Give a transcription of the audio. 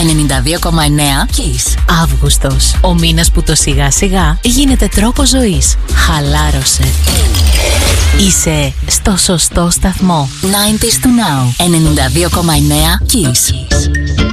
92,9 Kiss. Αύγουστος. Ο μήνας που το σιγά σιγά γίνεται τρόπο ζωής. Χαλάρωσε. Είσαι στο σωστό σταθμό. 90s to now. 92,9 Kiss.